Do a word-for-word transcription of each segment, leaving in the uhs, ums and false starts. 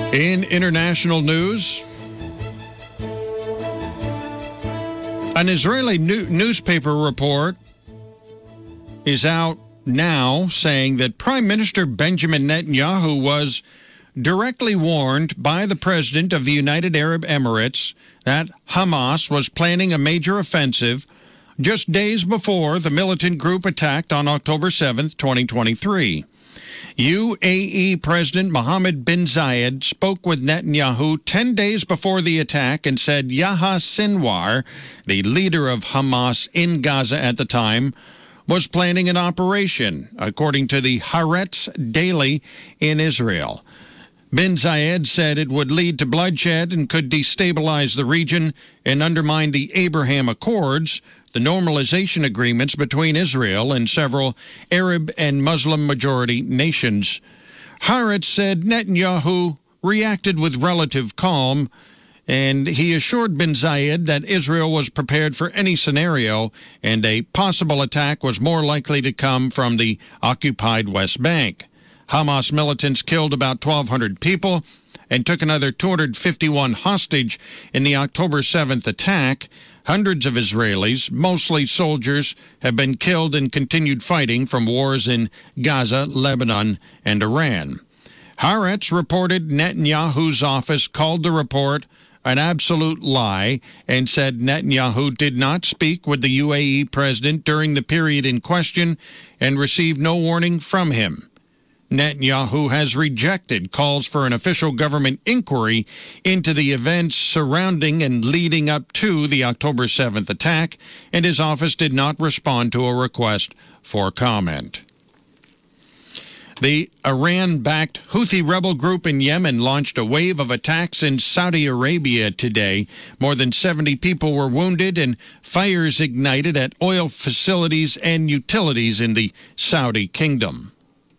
In international news, an Israeli new- newspaper report is out now saying that Prime Minister Benjamin Netanyahu was directly warned by the President of the United Arab Emirates that Hamas was planning a major offensive just days before the militant group attacked on October seventh, twenty twenty-three. U A E President Mohammed bin Zayed spoke with Netanyahu ten days before the attack and said Yahya Sinwar, the leader of Hamas in Gaza at the time, was planning an operation, according to the Haaretz Daily in Israel. Bin Zayed said it would lead to bloodshed and could destabilize the region and undermine the Abraham Accords, the normalization agreements between Israel and several Arab and Muslim-majority nations. Haaretz said Netanyahu reacted with relative calm, and he assured bin Zayed that Israel was prepared for any scenario and a possible attack was more likely to come from the occupied West Bank. Hamas militants killed about twelve hundred people and took another two hundred fifty-one hostage in the October seventh attack. Hundreds of Israelis, mostly soldiers, have been killed in continued fighting from wars in Gaza, Lebanon, and Iran. Haaretz reported Netanyahu's office called the report an absolute lie and said Netanyahu did not speak with the U A E president during the period in question and received no warning from him. Netanyahu has rejected calls for an official government inquiry into the events surrounding and leading up to the October seventh attack, and his office did not respond to a request for comment. The Iran-backed Houthi rebel group in Yemen launched a wave of attacks in Saudi Arabia today. More than seventy people were wounded and fires ignited at oil facilities and utilities in the Saudi kingdom.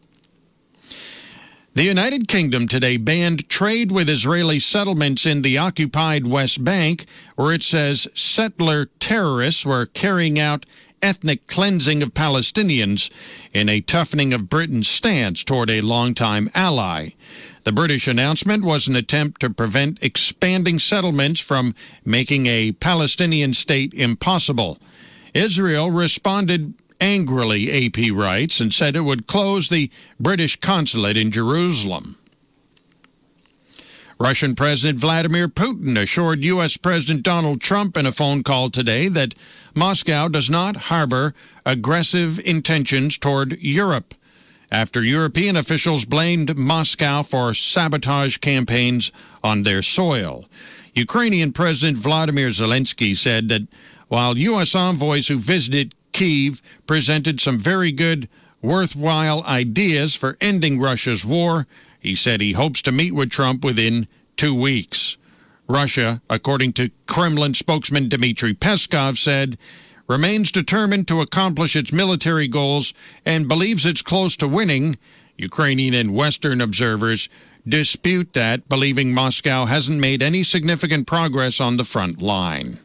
The United Kingdom today banned trade with Israeli settlements in the occupied West Bank, where it says settler terrorists were carrying out ethnic cleansing of Palestinians in a toughening of Britain's stance toward a longtime ally. The British announcement was an attempt to prevent expanding settlements from making a Palestinian state impossible. Israel responded angrily, A P writes, and said it would close the British consulate in Jerusalem. Russian President Vladimir Putin assured U S President Donald Trump in a phone call today that Moscow does not harbor aggressive intentions toward Europe, after European officials blamed Moscow for sabotage campaigns on their soil. Ukrainian President Vladimir Zelensky said that while U S envoys who visited Kyiv presented some very good, worthwhile ideas for ending Russia's war, he said he hopes to meet with Trump within two weeks. Russia, according to Kremlin spokesman Dmitry Peskov, said remains determined to accomplish its military goals and believes it's close to winning. Ukrainian and Western observers dispute that, believing Moscow hasn't made any significant progress on the front line.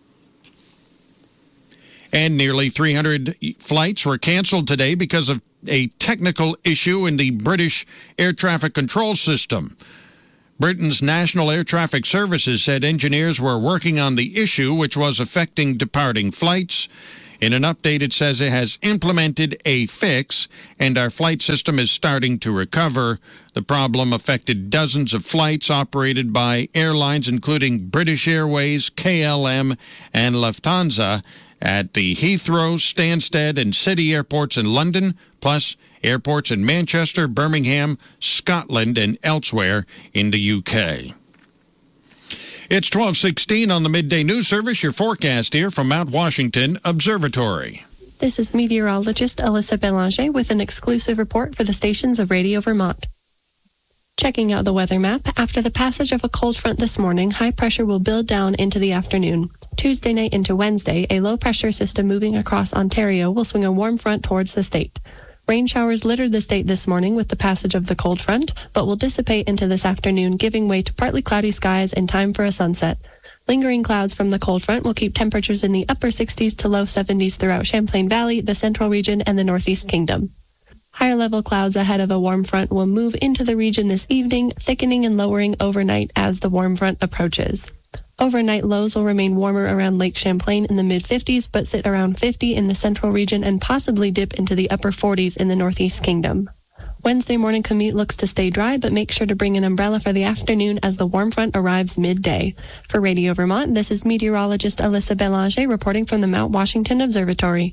And nearly three hundred flights were canceled today because of a technical issue in the British air traffic control system. Britain's National Air Traffic Services said engineers were working on the issue, which was affecting departing flights. In an update, it says it has implemented a fix, and our flight system is starting to recover. The problem affected dozens of flights operated by airlines, including British Airways, K L M, and Lufthansa, at the Heathrow, Stansted, and City airports in London, plus airports in Manchester, Birmingham, Scotland, and elsewhere in the U K. It's twelve sixteen on the Midday News Service. Your forecast here from Mount Washington Observatory. This is meteorologist Alyssa Belanger with an exclusive report for the stations of Radio Vermont. Checking out the weather map, after the passage of a cold front this morning, high pressure will build down into the afternoon. Tuesday night into Wednesday, a low-pressure system moving across Ontario will swing a warm front towards the state. Rain showers littered the state this morning with the passage of the cold front, but will dissipate into this afternoon, giving way to partly cloudy skies in time for a sunset. Lingering clouds from the cold front will keep temperatures in the upper sixties to low seventies throughout Champlain Valley, the Central Region, and the Northeast Kingdom. Higher level clouds ahead of a warm front will move into the region this evening, thickening and lowering overnight as the warm front approaches. Overnight lows will remain warmer around Lake Champlain in the mid fifties, but sit around fifty in the central region and possibly dip into the upper forties in the Northeast Kingdom. Wednesday morning commute looks to stay dry, but make sure to bring an umbrella for the afternoon as the warm front arrives midday. For Radio Vermont, this is meteorologist Alyssa Belanger reporting from the Mount Washington Observatory.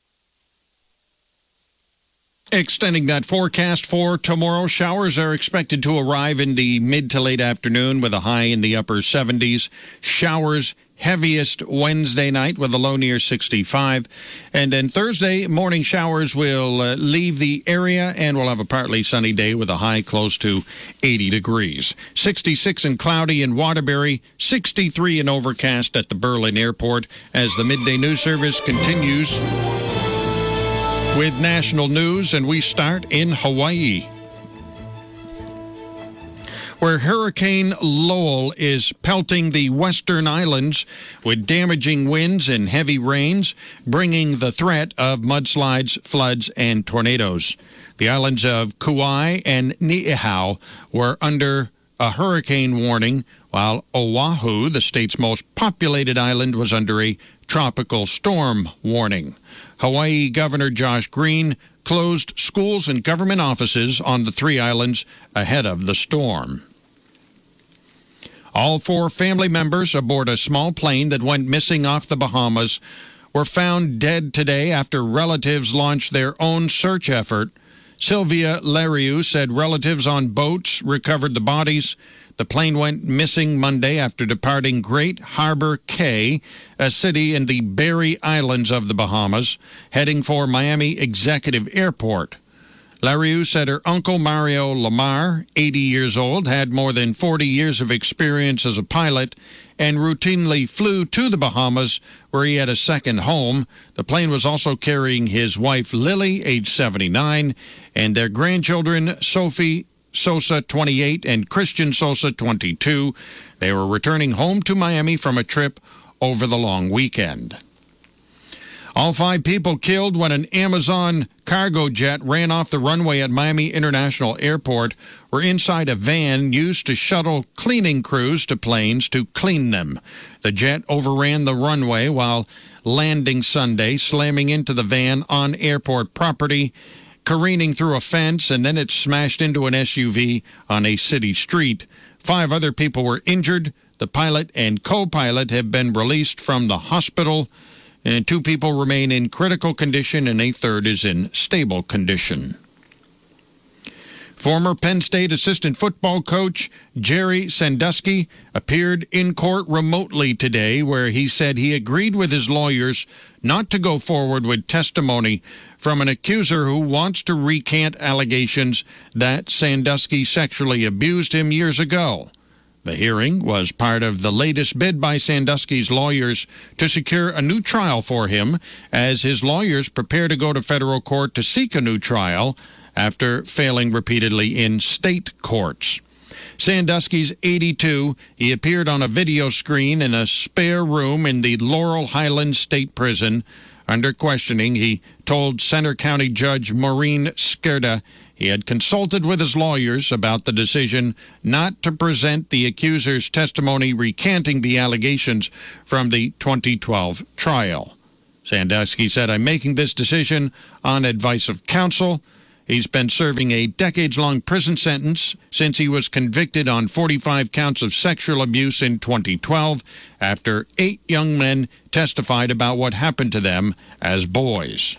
Extending that forecast for tomorrow, showers are expected to arrive in the mid to late afternoon with a high in the upper seventies. Showers heaviest Wednesday night with a low near sixty-five. And then Thursday, morning showers will uh, leave the area, and we'll have a partly sunny day with a high close to eighty degrees. sixty-six and cloudy in Waterbury, sixty-three and overcast at the Berlin Airport as the midday news service continues with national news, and we start in Hawaii, where Hurricane Lowell is pelting the western islands with damaging winds and heavy rains, bringing the threat of mudslides, floods, and tornadoes. The islands of Kauai and Niihau were under a hurricane warning, while Oahu, the state's most populated island, was under a tropical storm warning. Hawaii Governor Josh Green closed schools and government offices on the three islands ahead of the storm. All four family members aboard a small plane that went missing off the Bahamas were found dead today after relatives launched their own search effort. Sylvia Lariu said relatives on boats recovered the bodies. The plane went missing Monday after departing Great Harbor Cay, a city in the Berry Islands of the Bahamas, heading for Miami Executive Airport. Lariu said her uncle Mario Lamar, eighty years old, had more than forty years of experience as a pilot and routinely flew to the Bahamas, where he had a second home. The plane was also carrying his wife Lily, age seventy-nine, and their grandchildren Sophie Sosa, twenty-eight, and Christian Sosa, twenty-two. They were returning home to Miami from a trip over the long weekend. All five people killed when an Amazon cargo jet ran off the runway at Miami International Airport were inside a van used to shuttle cleaning crews to planes to clean them. The jet overran the runway while landing Sunday, slamming into the van on airport property, careening through a fence, and then it smashed into an S U V on a city street. Five other people were injured. The pilot and co-pilot have been released from the hospital, and two people remain in critical condition, and a third is in stable condition. Former Penn State assistant football coach Jerry Sandusky appeared in court remotely today, where he said he agreed with his lawyers not to go forward with testimony from an accuser who wants to recant allegations that Sandusky sexually abused him years ago. The hearing was part of the latest bid by Sandusky's lawyers to secure a new trial for him, as his lawyers prepare to go to federal court to seek a new trial after failing repeatedly in state courts. Sandusky's eighty-two. He appeared on a video screen in a spare room in the Laurel Highlands State Prison. Under questioning, he told Center County Judge Maureen Skerda he had consulted with his lawyers about the decision not to present the accuser's testimony recanting the allegations from the twenty twelve trial. Sandusky said, "I'm making this decision on advice of counsel." He's been serving a decades-long prison sentence since he was convicted on forty-five counts of sexual abuse in twenty twelve after eight young men testified about what happened to them as boys.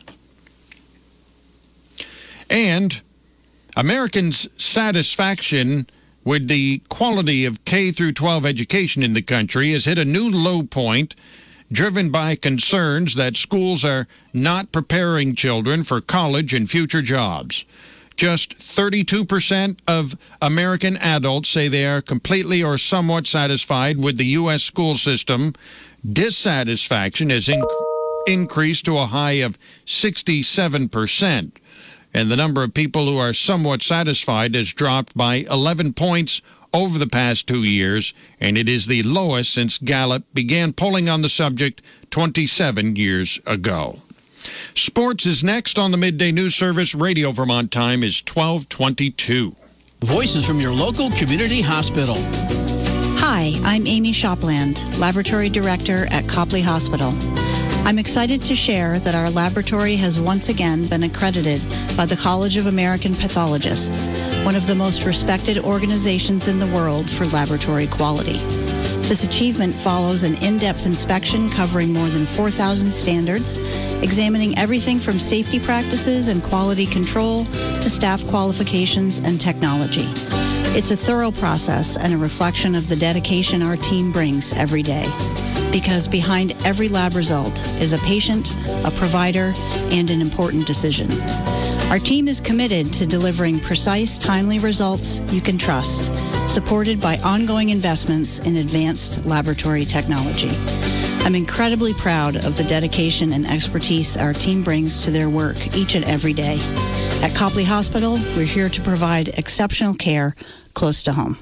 And Americans' satisfaction with the quality of K through twelve education in the country has hit a new low point, driven by concerns that schools are not preparing children for college and future jobs. Just thirty-two percent of American adults say they are completely or somewhat satisfied with the U S school system. Dissatisfaction has in- increased to a high of sixty-seven percent. And the number of people who are somewhat satisfied has dropped by eleven points over the past two years, and it is the lowest since Gallup began polling on the subject twenty-seven years ago. Sports is next on the Midday News Service. Radio Vermont time is twelve twenty-two. Voices from your local community hospital. Hi, I'm Amy Shopland, Laboratory Director at Copley Hospital. I'm excited to share that our laboratory has once again been accredited by the College of American Pathologists, one of the most respected organizations in the world for laboratory quality. This achievement follows an in-depth inspection covering more than four thousand standards, examining everything from safety practices and quality control to staff qualifications and technology. It's a thorough process and a reflection of the dedication our team brings every day. Because behind every lab result is a patient, a provider, and an important decision. Our team is committed to delivering precise, timely results you can trust, supported by ongoing investments in advanced laboratory technology. I'm incredibly proud of the dedication and expertise our team brings to their work each and every day. At Copley Hospital, we're here to provide exceptional care close to home.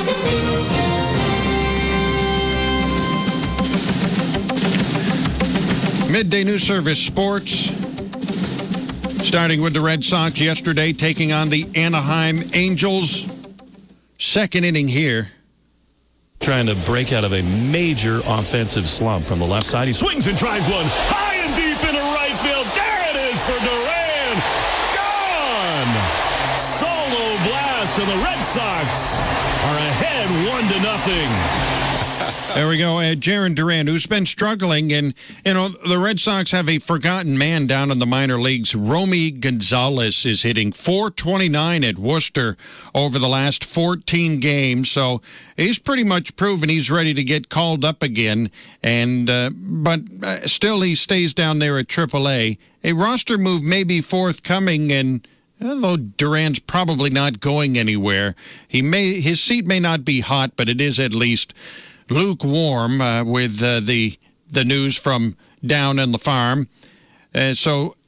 Midday News Service Sports, starting with the Red Sox yesterday, taking on the Anaheim Angels. Second inning here. Trying to break out of a major offensive slump from the left side. He swings and drives one high and deep into right field. There it is for Duran. Gone! Solo blast, and the Red Sox are ahead one to nothing. There we go. Uh, Jarren Duran, who's been struggling, and you know the Red Sox have a forgotten man down in the minor leagues. Romy Gonzalez is hitting four twenty-nine at Worcester over the last fourteen games, so he's pretty much proven he's ready to get called up again. And uh, but uh, still, he stays down there at triple A. A roster move may be forthcoming, and although Duran's probably not going anywhere, he may his seat may not be hot, but it is at least lukewarm uh, with uh, the the news from down in the farm. Uh, so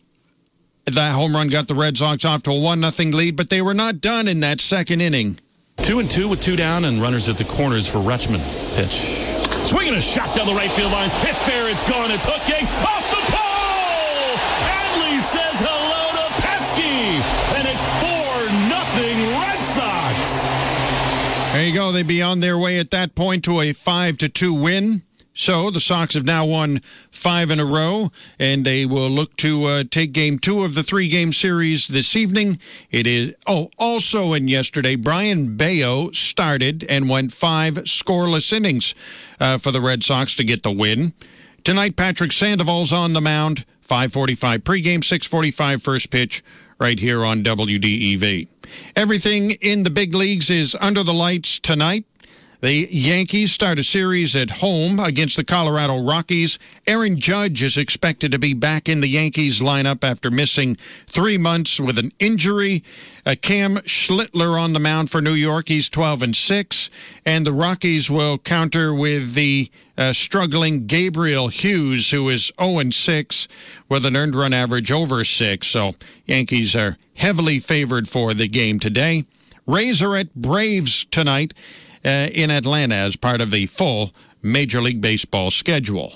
that home run got the Red Sox off to a one nothing lead, but they were not done in that second inning. Two and two with two down and runners at the corners for Rutschman. Pitch. Swinging a shot down the right field line. It's fair, it's gone, it's hooking. Off the pole! Adley says hello to Pesky, and it's four nothing Red Sox. There you go. They'd be on their way at that point to a five to two win. So the Sox have now won five in a row, and they will look to uh, take game two of the three-game series this evening. It is oh, also in yesterday, Brian Bayo started and went five scoreless innings uh, for the Red Sox to get the win. Tonight, Patrick Sandoval's on the mound. five forty-five pregame, six forty-five first pitch, right here on W D E V. Everything in the big leagues is under the lights tonight. The Yankees start a series at home against the Colorado Rockies. Aaron Judge is expected to be back in the Yankees lineup after missing three months with an injury. Uh, Cam Schlittler on the mound for New York. He's twelve and six. And the Rockies will counter with the uh, struggling Gabriel Hughes, who is oh and six with an earned run average over six. So Yankees are heavily favored for the game today. Rays are at Braves tonight Uh, in Atlanta as part of the full Major League Baseball schedule.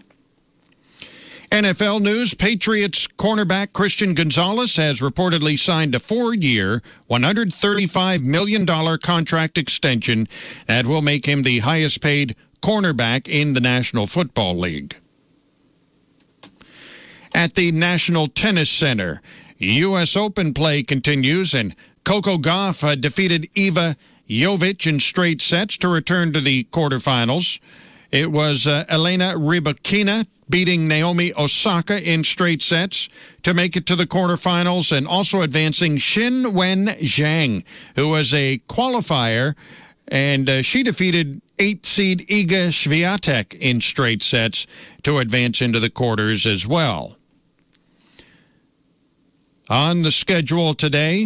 N F L news, Patriots cornerback Christian Gonzalez has reportedly signed a four-year, one hundred thirty-five million dollars contract extension that will make him the highest-paid cornerback in the National Football League. At the National Tennis Center, U S Open play continues, and Coco Gauff uh, defeated Eva Jovic in straight sets to return to the quarterfinals. It was uh, Elena Rybakina beating Naomi Osaka in straight sets to make it to the quarterfinals, and also advancing Xin Wen Zhang, who was a qualifier, and uh, she defeated eight seed Iga Swiatek in straight sets to advance into the quarters as well. On the schedule today,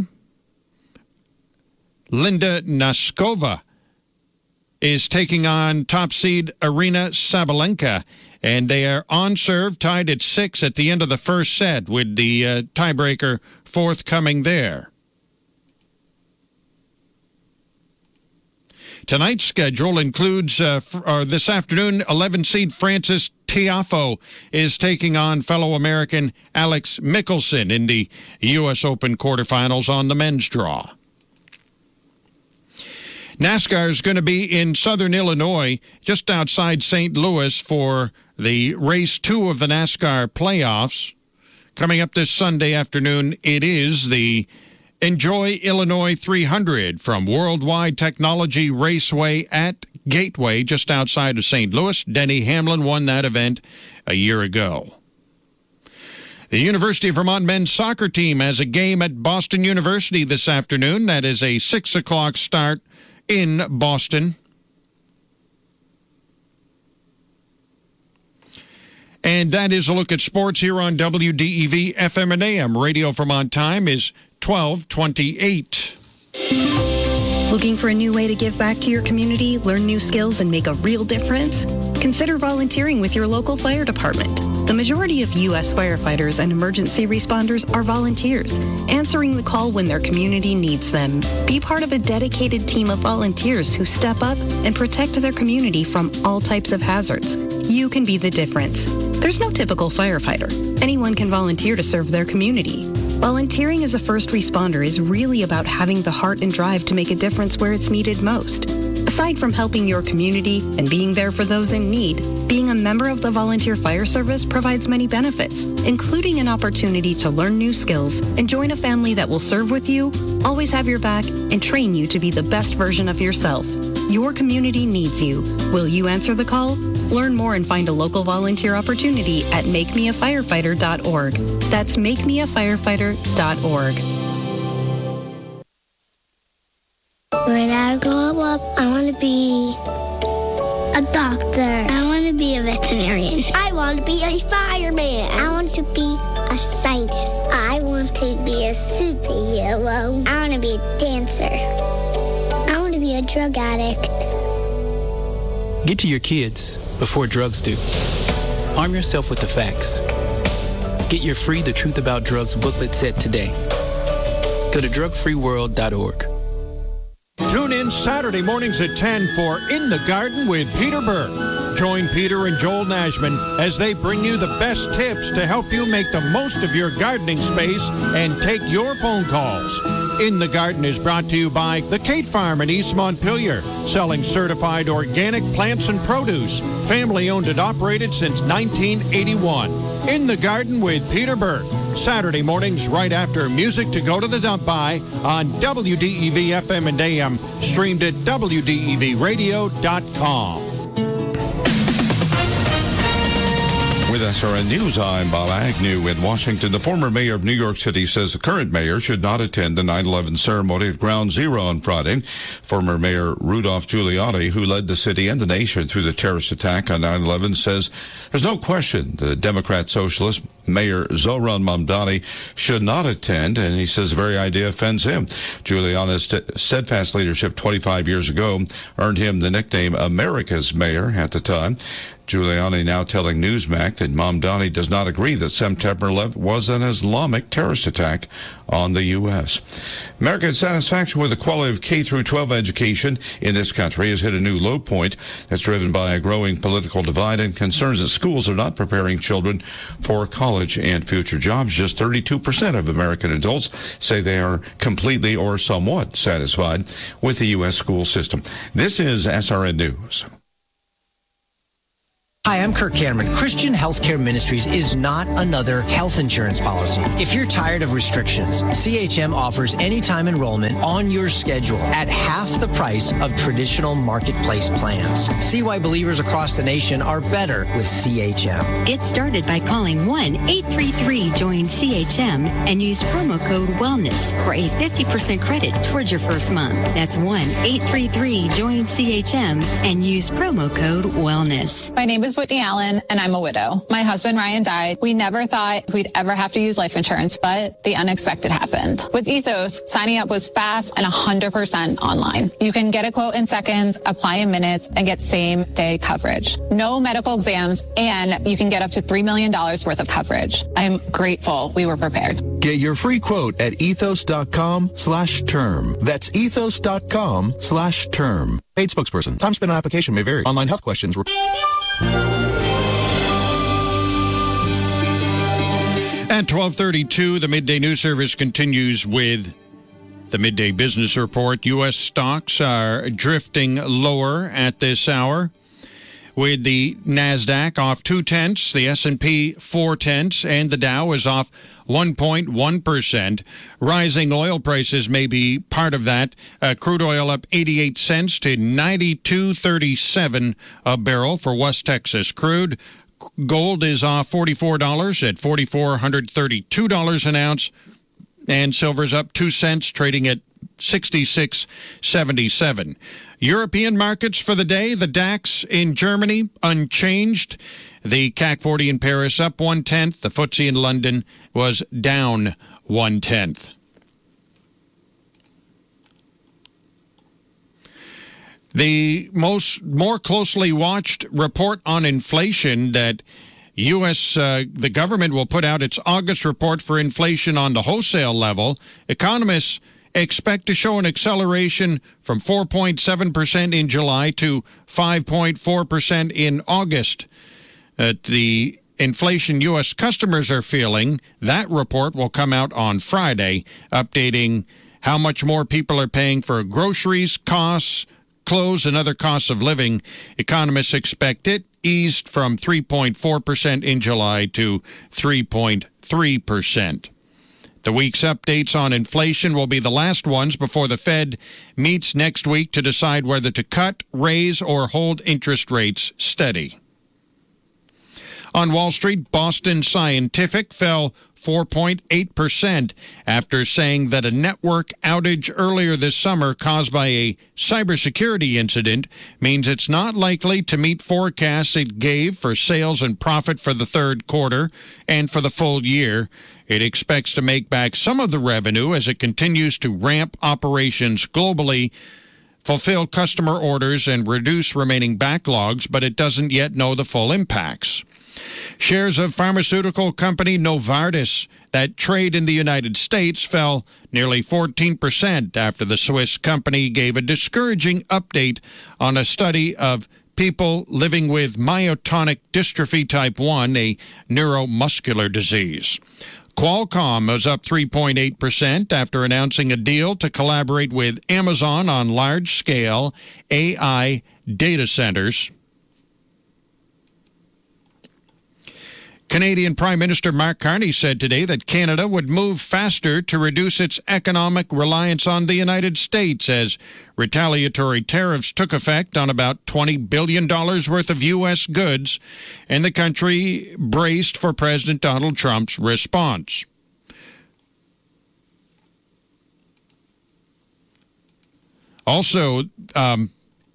Linda Noskova is taking on top seed Arina Sabalenka, and they are on serve, tied at six at the end of the first set, with the uh, tiebreaker forthcoming there. Tonight's schedule includes uh, f- uh, this afternoon, eleven seed Francis Tiafoe is taking on fellow American Alex Mickelson in the U S Open quarterfinals on the men's draw. NASCAR is going to be in southern Illinois, just outside Saint Louis, for the race two of the NASCAR playoffs. Coming up this Sunday afternoon, it is the Enjoy Illinois three hundred from Worldwide Technology Raceway at Gateway, just outside of Saint Louis. Denny Hamlin won that event a year ago. The University of Vermont men's soccer team has a game at Boston University this afternoon. That is a six o'clock start in Boston. And that is a look at sports here on W D E V F M and A M. Radio Vermont time is twelve twenty-eight. Looking for a new way to give back to your community, learn new skills, and make a real difference? Consider volunteering with your local fire department. The majority of U S firefighters and emergency responders are volunteers, answering the call when their community needs them. Be part of a dedicated team of volunteers who step up and protect their community from all types of hazards. You can be the difference. There's no typical firefighter. Anyone can volunteer to serve their community. Volunteering as a first responder is really about having the heart and drive to make a difference where it's needed most. Aside from helping your community and being there for those in need, being a member of the Volunteer Fire Service provides many benefits, including an opportunity to learn new skills and join a family that will serve with you, always have your back, and train you to be the best version of yourself. Your community needs you. Will you answer the call? Learn more and find a local volunteer opportunity at make me a firefighter dot org. That's make me a firefighter dot org. When I grow up, I want to be a doctor. I want to be a veterinarian. I want to be a fireman. I want to be a scientist. I want to be a superhero. I want to be a dancer. I want to be a drug addict. Get to your kids before drugs do. Arm yourself with the facts. Get your free The Truth About Drugs booklet set today. Go to drug free world dot org. Tune in Saturday mornings at ten for In the Garden with Peter Burke. Join Peter and Joel Nashman as they bring you the best tips to help you make the most of your gardening space and take your phone calls. In the Garden is brought to you by the Kate Farm in East Montpelier, selling certified organic plants and produce. Family owned and operated since nineteen eighty-one. In the Garden with Peter Burke. Saturday mornings right after Music to Go to the Dump By on W D E V F M and A M, streamed at W D E V radio dot com. With S R N News, I'm Bob Agnew in Washington. The former mayor of New York City says the current mayor should not attend the nine eleven ceremony at Ground Zero on Friday. Former Mayor Rudolph Giuliani, who led the city and the nation through the terrorist attack on nine eleven, says there's no question the Democrat Socialist Mayor Zohran Mamdani should not attend, and he says the very idea offends him. Giuliani's st- steadfast leadership twenty-five years ago earned him the nickname America's Mayor at the time. Giuliani now telling Newsmax that Mamdani does not agree that September eleventh was an Islamic terrorist attack on the U S American satisfaction with the quality of K through twelve education in this country has hit a new low point that's driven by a growing political divide and concerns that schools are not preparing children for college and future jobs. Just thirty-two percent of American adults say they are completely or somewhat satisfied with the U S school system. This is S R N News. Hi, I'm Kirk Cameron. Christian Healthcare Ministries is not another health insurance policy. If you're tired of restrictions, C H M offers anytime enrollment on your schedule at half the price of traditional marketplace plans. See why believers across the nation are better with C H M. Get started by calling one eight three three join C H M and use promo code WELLNESS for a fifty percent credit towards your first month. That's one eight three three join C H M and use promo code WELLNESS. My name is Whitney Allen, and I'm a widow. My husband, Ryan, died. We never thought we'd ever have to use life insurance, but the unexpected happened. With Ethos, signing up was fast and one hundred percent online. You can get a quote in seconds, apply in minutes, and get same-day coverage. No medical exams, and you can get up to three million dollars worth of coverage. I'm grateful we were prepared. Get your free quote at ethos dot com slash term. That's ethos dot com slash term. Paid spokesperson. Time spent on application may vary. Online health questions were... At twelve thirty-two, the Midday News Service continues with the Midday Business Report. U S stocks are drifting lower at this hour, with the NASDAQ off two-tenths, the S and P four-tenths, and the Dow is off one point one percent. Rising oil prices may be part of that. Uh, crude oil up eighty-eight cents to ninety-two thirty-seven a barrel for West Texas crude. Gold is off forty-four dollars at four thousand four hundred thirty-two dollars an ounce. And silver's up two cents, trading at sixty-six seventy-seven. European markets for the day, the DAX in Germany unchanged. The C A C forty in Paris up one-tenth. The F T S E in London was down one-tenth. The most more closely watched report on inflation that U S Uh, the government will put out its August report for inflation on the wholesale level. Economists expect to show an acceleration from four point seven percent in July to five point four percent in August. Uh, the inflation U S customers are feeling, that report will come out on Friday, updating how much more people are paying for groceries, costs, clothes, and other costs of living. Economists expect it eased from three point four percent in July to three point three percent. The week's updates on inflation will be the last ones before the Fed meets next week to decide whether to cut, raise, or hold interest rates steady. On Wall Street, Boston Scientific fell four point eight percent after saying that a network outage earlier this summer caused by a cybersecurity incident means it's not likely to meet forecasts it gave for sales and profit for the third quarter and for the full year. It expects to make back some of the revenue as it continues to ramp operations globally, fulfill customer orders, and reduce remaining backlogs, but it doesn't yet know the full impacts. Shares of pharmaceutical company Novartis that trade in the United States fell nearly fourteen percent after the Swiss company gave a discouraging update on a study of people living with myotonic dystrophy type one, a neuromuscular disease. Qualcomm was up three point eight percent after announcing a deal to collaborate with Amazon on large-scale A I data centers. Canadian Prime Minister Mark Carney said today that Canada would move faster to reduce its economic reliance on the United States as retaliatory tariffs took effect on about twenty billion dollars worth of U S goods, and the country braced for President Donald Trump's response. Also, um,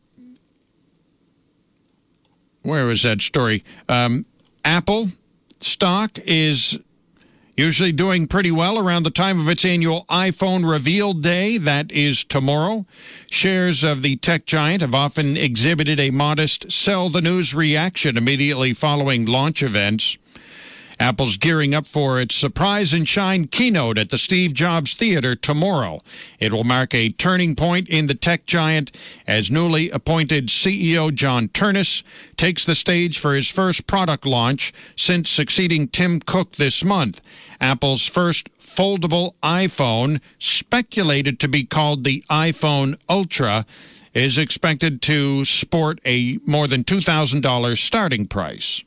where was that story? Um, Apple stock is usually doing pretty well around the time of its annual iPhone reveal day. That is tomorrow. Shares of the tech giant have often exhibited a modest sell the news reaction immediately following launch events. Apple's gearing up for its Surprise and Shine keynote at the Steve Jobs Theater tomorrow. It will mark a turning point in the tech giant as newly appointed C E O John Ternus takes the stage for his first product launch since succeeding Tim Cook this month. Apple's first foldable iPhone, speculated to be called the iPhone Ultra, is expected to sport a more than two thousand dollars starting price.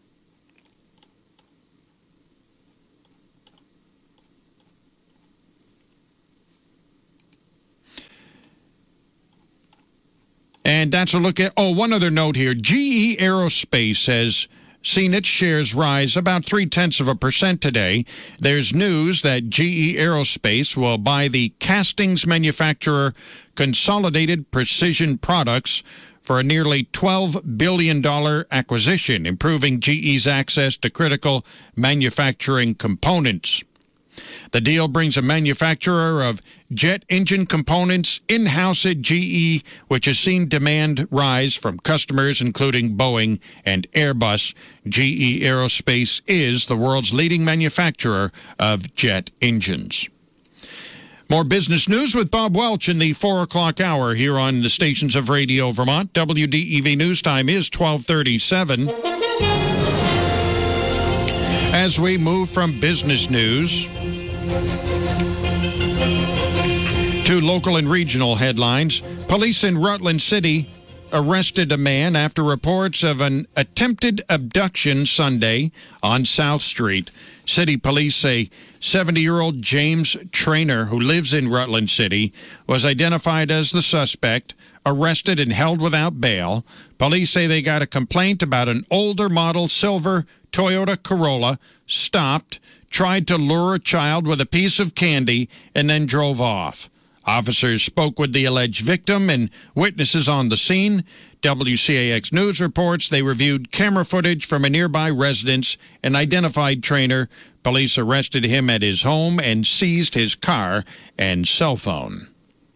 And that's a look at, oh, one other note here. G E Aerospace has seen its shares rise about three-tenths of a percent today. There's news that G E Aerospace will buy the castings manufacturer Consolidated Precision Products for a nearly twelve billion dollars acquisition, improving G E's access to critical manufacturing components. The deal brings a manufacturer of jet engine components in-house at G E, which has seen demand rise from customers including Boeing and Airbus. G E Aerospace is the world's leading manufacturer of jet engines. More business news with Bob Welch in the four o'clock hour here on the stations of Radio Vermont. W D E V News Time is twelve thirty-seven. As we move from business news to local and regional headlines, police in Rutland City arrested a man after reports of an attempted abduction Sunday on South Street. City police say seventy-year-old James Trainer, who lives in Rutland City, was identified as the suspect, arrested and held without bail. Police say they got a complaint about an older model silver Toyota Corolla, stopped, tried to lure a child with a piece of candy, and then drove off. Officers spoke with the alleged victim and witnesses on the scene. W C A X News reports they reviewed camera footage from a nearby residence and identified Trainer. Police arrested him at his home and seized his car and cell phone.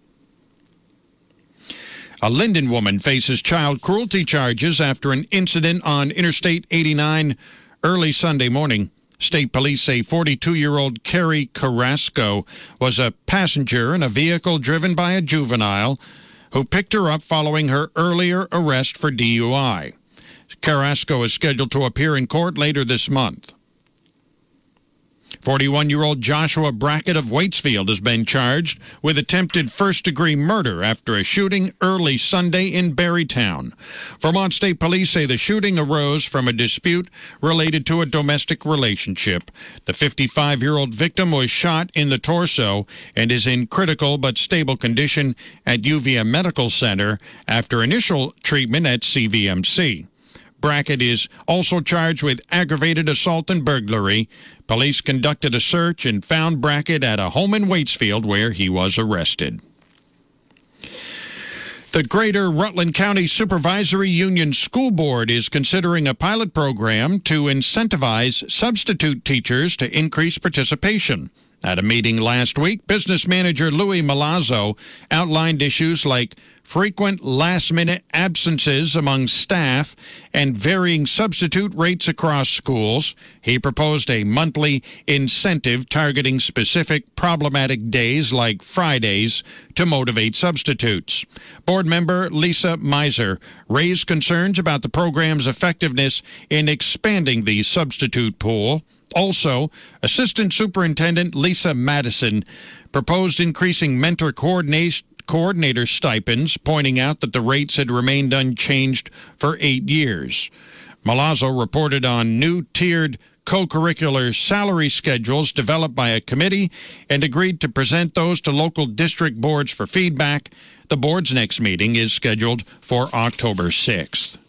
A Linden woman faces child cruelty charges after an incident on Interstate eighty-nine early Sunday morning. State police say forty-two-year-old Carrie Carrasco was a passenger in a vehicle driven by a juvenile who picked her up following her earlier arrest for D U I. Carrasco is scheduled to appear in court later this month. forty-one-year-old Joshua Brackett of Waitsfield has been charged with attempted first-degree murder after a shooting early Sunday in Barrytown. Vermont State Police say the shooting arose from a dispute related to a domestic relationship. The fifty-five-year-old victim was shot in the torso and is in critical but stable condition at U V M Medical Center after initial treatment at C V M C. Brackett is also charged with aggravated assault and burglary. Police conducted a search and found Brackett at a home in Waitsfield where he was arrested. The Greater Rutland County Supervisory Union School Board is considering a pilot program to incentivize substitute teachers to increase participation. At a meeting last week, business manager Louis Malazzo outlined issues like frequent last-minute absences among staff and varying substitute rates across schools. He proposed a monthly incentive targeting specific problematic days like Fridays to motivate substitutes. Board member Lisa Miser raised concerns about the program's effectiveness in expanding the substitute pool. Also, Assistant Superintendent Lisa Madison proposed increasing mentor coordination coordinator stipends, pointing out that the rates had remained unchanged for eight years. Malazzo reported on new tiered co-curricular salary schedules developed by a committee and agreed to present those to local district boards for feedback. The board's next meeting is scheduled for October sixth.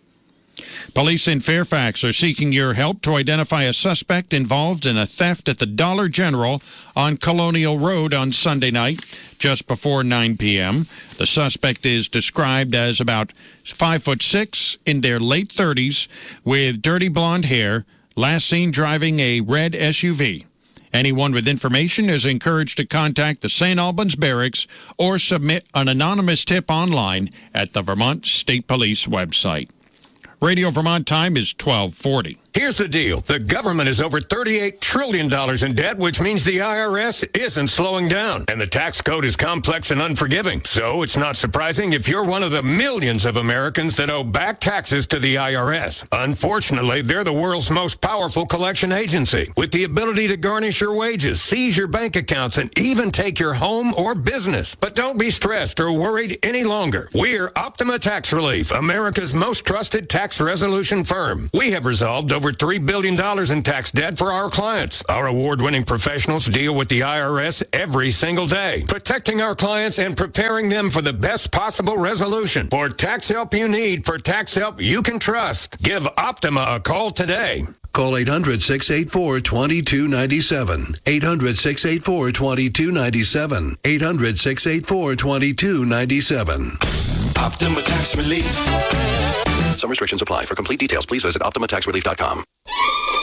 Police in Fairfax are seeking your help to identify a suspect involved in a theft at the Dollar General on Colonial Road on Sunday night, just before nine p.m. The suspect is described as about five foot six, in their late thirties, with dirty blonde hair, last seen driving a red S U V. Anyone with information is encouraged to contact the Saint Albans Barracks or submit an anonymous tip online at the Vermont State Police website. Radio Vermont time is twelve forty. Here's the deal. The government is over thirty-eight trillion dollars in debt, which means the I R S isn't slowing down. And the tax code is complex and unforgiving. So it's not surprising if you're one of the millions of Americans that owe back taxes to the I R S. Unfortunately, they're the world's most powerful collection agency, with the ability to garnish your wages, seize your bank accounts, and even take your home or business. But don't be stressed or worried any longer. We're Optima Tax Relief, America's most trusted tax resolution firm. We have resolved over three billion dollars in tax debt for our clients. Our award-winning professionals deal with the I R S every single day, protecting our clients and preparing them for the best possible resolution. For tax help you need, for tax help you can trust, give Optima a call today. Call eight hundred, six eight four, two two nine seven. eight hundred, six eight four, two two nine seven. eight hundred, six eight four, two two nine seven. Optima Tax Relief. Some restrictions apply. For complete details, please visit optima tax relief dot com.